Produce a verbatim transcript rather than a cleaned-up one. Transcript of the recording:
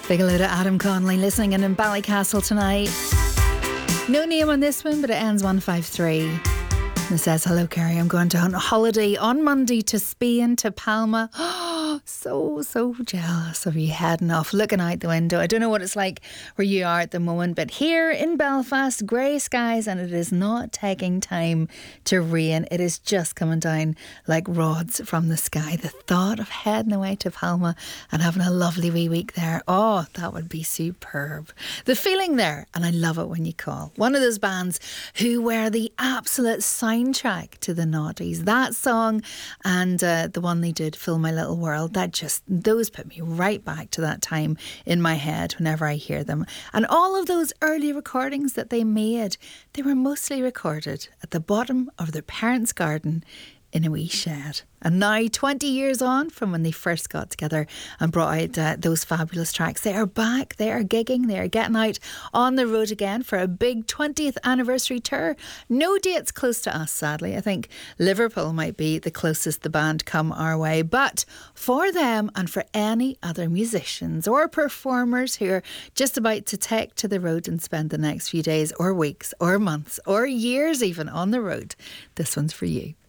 Big hello to Adam Connolly listening in in Ballycastle tonight. No name on this one, but it ends one five three. And it says, hello Kerry, I'm going on holiday on Monday to Spain, to Palma. Oh, so, so jealous of you heading off, looking out the window. I don't know what it's like where you are at the moment, but here in Belfast, grey skies, and it is not taking time to rain. It is just coming down like rods from the sky. The thought of heading away to Palma and having a lovely wee week there, oh, that would be superb. The feeling there, and I love it when you call. One of those bands who were the absolute soundtrack to the noughties. That song and uh, the one they did, Fill My Little World, that just, those put me right back to that time in my head whenever I hear them. And all of those early recordings that they made, they were mostly recorded at the bottom of their parents' garden in a wee shed. And now, twenty years on from when they first got together and brought out uh, those fabulous tracks, they are back, they are gigging, they are getting out on the road again for a big twentieth anniversary tour. No dates close to us, sadly. I think Liverpool might be the closest the band come our way. But for them and for any other musicians or performers who are just about to take to the road and spend the next few days or weeks or months or years even on the road, this one's for you.